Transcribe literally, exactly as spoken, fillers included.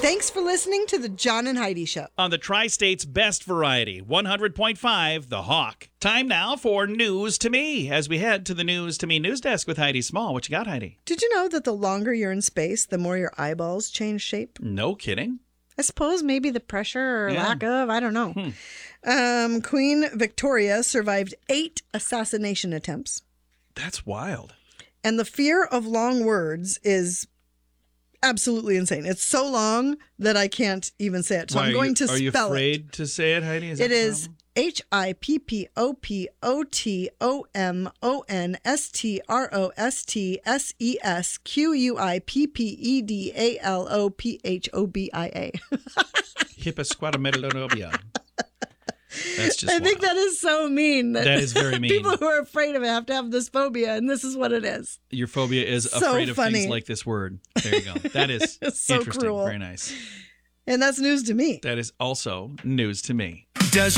Thanks for listening to the John and Heidi Show. On the Tri-State's best variety, one hundred point five, The Hawk. Time now for News to Me, as we head to the News to Me news desk with Heidi Small. What you got, Heidi? Did you know that the longer you're in space, the more your eyeballs change shape? No kidding. I suppose maybe the pressure or Yeah. lack of, I don't know. Hmm. Um, Queen Victoria survived eight assassination attempts. That's wild. And the fear of long words is absolutely insane. It's so long that I can't even say it. So Why, I'm going you, to spell it. Are you it. afraid to say it, Heidi? Is It that the is problem? H I P P O P O T O M O N S T R O S T S E S Q U I P P E D A L O P H O B I A. Hipposquatamidolobia. That's just I think wild. that is so mean. That is very mean. People who are afraid of it have to have this phobia, and this is what it is. Your phobia is So afraid of funny. things like this word. There you go. That is It's so interesting. cruel. Very nice. And that's news to me. That is also news to me.